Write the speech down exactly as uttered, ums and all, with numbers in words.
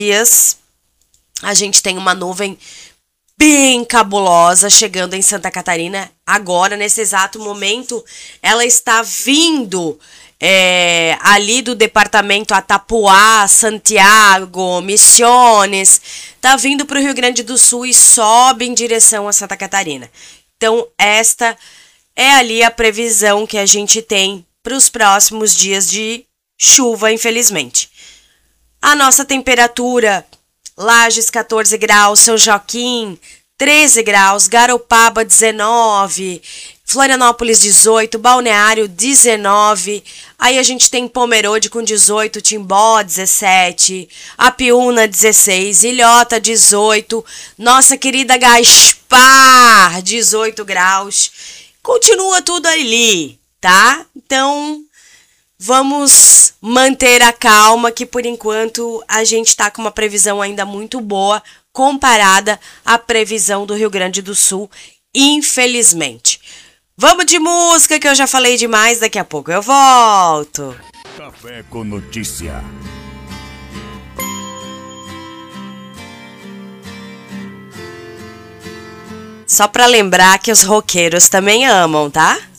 dias a gente tem uma nuvem bem cabulosa chegando em Santa Catarina. Agora, nesse exato momento, ela está vindo é, ali do departamento Atapuá, Santiago, Misiones, está vindo para o Rio Grande do Sul e sobe em direção a Santa Catarina. Então, esta é ali a previsão que a gente tem para os próximos dias de chuva, infelizmente. A nossa temperatura: Lages quatorze graus, São Joaquim treze graus, Garopaba dezenove, Florianópolis dezoito, Balneário dezenove, aí a gente tem Pomerode com dezoito, Timbó dezessete, Apiúna dezesseis, Ilhota dezoito, nossa querida Gaspar dezoito graus, continua tudo ali, tá? Então vamos manter a calma, que por enquanto a gente tá com uma previsão ainda muito boa comparada à previsão do Rio Grande do Sul, infelizmente. Vamos de música, que eu já falei demais, daqui a pouco eu volto. Café com Notícia. Só pra lembrar que os roqueiros também amam, tá?